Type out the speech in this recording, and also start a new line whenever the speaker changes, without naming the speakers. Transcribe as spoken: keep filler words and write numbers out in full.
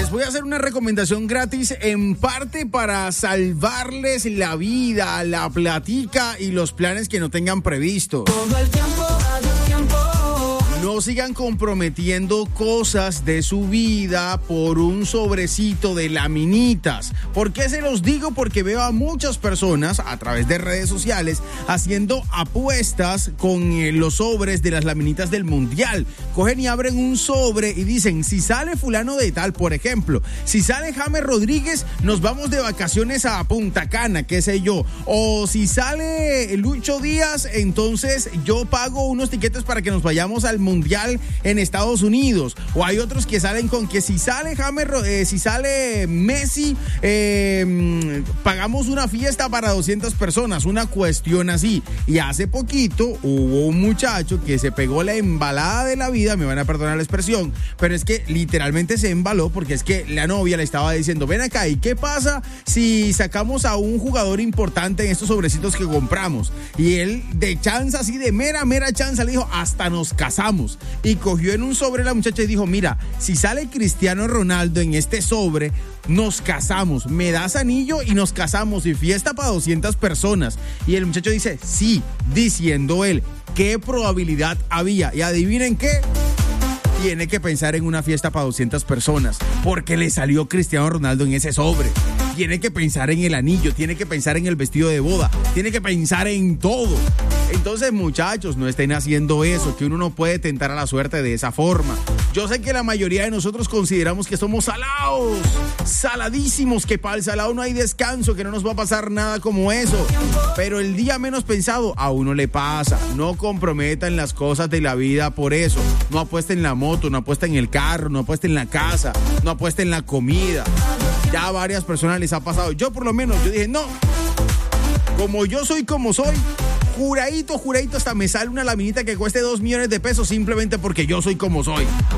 les voy a hacer una recomendación gratis en parte para salvarles la vida, la platica y los planes que no tengan previsto.
Todo el tiempo, a tu tiempo.
No sigan comprometiendo cosas de su vida por un sobrecito de laminitas. ¿Por qué se los digo? Porque veo a muchas personas a través de redes sociales haciendo apuestas con eh, los sobres de las laminitas del mundial. Cogen y abren un sobre y dicen, si sale fulano de tal, por ejemplo, si sale James Rodríguez, nos vamos de vacaciones a Punta Cana, qué sé yo. O si sale Lucho Díaz, entonces yo pago unos tiquetes para que nos vayamos al mundial en Estados Unidos. O hay otros que salen con que si sale James, eh, si sale Messi, eh, pagamos una fiesta para doscientas personas, una cuestión así. Y hace poquito hubo un muchacho que se pegó la embalada de la vida, me van a perdonar la expresión, pero es que literalmente se embaló porque es que la novia le estaba diciendo, ven acá, ¿y qué pasa si sacamos a un jugador importante en estos sobrecitos que compramos? Y él de chanza, así de mera, mera chanza, le dijo, hasta nos casamos. Y cogió en un sobre la muchacha y dijo, mira, si sale Cristiano Ronaldo en este sobre, nos casamos, me das anillo y nos casamos y fiesta para doscientas personas. Y el muchacho dice, sí, diciendo él, ¿qué probabilidad había? Y adivinen qué, tiene que pensar en una fiesta para doscientas personas, porque le salió Cristiano Ronaldo en ese sobre. Tiene que pensar en el anillo, tiene que pensar en el vestido de boda, tiene que pensar en todo. Entonces, muchachos, no estén haciendo eso, que uno no puede tentar a la suerte de esa forma. Yo sé que la mayoría de nosotros consideramos que somos salados, saladísimos, que para el salado no hay descanso, que no nos va a pasar nada como eso. Pero el día menos pensado a uno le pasa. No comprometan las cosas de la vida por eso. No apuesten en la moto, no apuesten en el carro, no apuesten en la casa, no apuesten en la comida. Ya a varias personas les ha pasado. Yo por lo menos, yo dije, no, como yo soy como soy, juradito, juradito, hasta me sale una laminita que cueste dos millones de pesos simplemente porque yo soy como soy.